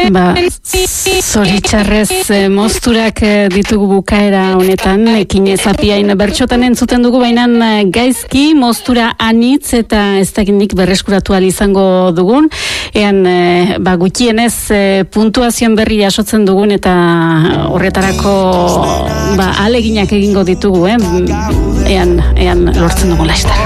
Zoritxarrez mozturak ditugu bukaera honetan, ekin zapiain bertxotan entzuten dugu, baina gaizki moztura anitz eta ez dakindik berreskuratu izango dugun, ean gutienez puntuazioen berri jasotzen dugun eta horretarako aleginak egingo ditugu, ean lortzen dugu laiztar.